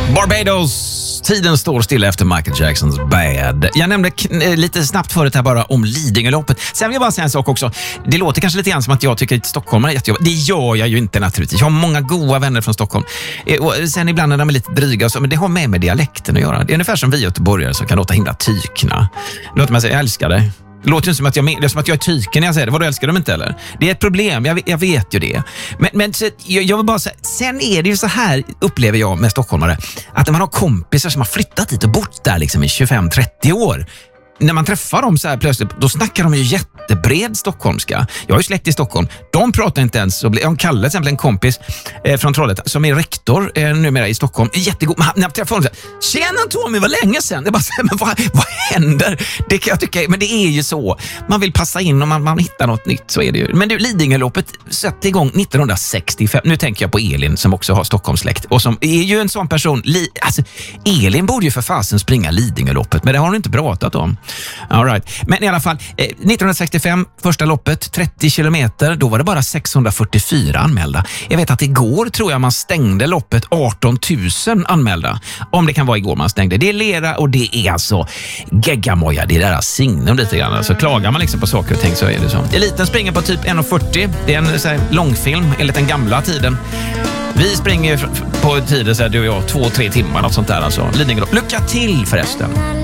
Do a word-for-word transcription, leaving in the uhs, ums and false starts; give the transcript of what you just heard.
Barbados. Tiden står stilla efter Michael Jacksons Bad. Jag nämnde k- lite snabbt förut här bara om Lidingöloppet. Sen vill jag bara säga en sak också. Det låter kanske lite grann som att jag tycker att Stockholm är jättejobbigt. Det gör jag ju inte naturligtvis. Jag har många goda vänner från Stockholm. Eh, Och sen ibland när de är lite dryga och så, men det har med med dialekten att göra. Det är ungefär som vi göteborgare som kan låta himla tykna. Låt mig säga, jag älskar dig. Det låter ju som att jag, det är som att jag är tyken när jag säger det. Vad, du älskar dem inte eller? Det är ett problem, jag, jag vet ju det. Men, men så, jag, jag vill bara säga, sen är det ju så här, upplever jag med stockholmare, att när man har kompisar som har flyttat dit och bott där liksom i tjugofem trettio år, när man träffar dem så här plötsligt, då snackar de ju jättebred stockholmska. Jag har ju släkt i Stockholm. De pratar inte ens. Jag har Kalle, till exempel en kompis eh, från Trollhättan som är rektor eh, numera i Stockholm. Jättegod. Men när jag träffar honom så här, tjena Tommy, vad länge sedan. Det är bara så här, men vad, vad händer? Det kan jag tycka, men det är ju så. Man vill passa in och man, man hittar något nytt, så är det ju. Men du, Lidingöloppet satte igång nittonhundrasextiofem. Nu tänker jag på Elin som också har Stockholmsläkt och som är ju en sån person. Li, alltså, Elin borde ju för fasen springa Lidingöloppet, men det har hon inte pratat om. All right. Men i alla fall, eh, nittonhundrasextiofem, första loppet, trettio kilometer, då var det bara sexhundrafyrtiofyra anmälda. Jag vet att igår tror jag man stängde loppet, arton tusen anmälda. Om det kan vara igår man stängde. Det är lera och det är alltså geggamoja, det är deras signum lite grann. Alltså klagar man liksom på saker och ting så är det så. Eliten springer på typ en fyrtio. Det är en så här, långfilm enligt den gamla tiden. Vi springer på tider så här, du och jag, två, tre timmar, något sånt där alltså. Lidingölopp. Lycka till förresten!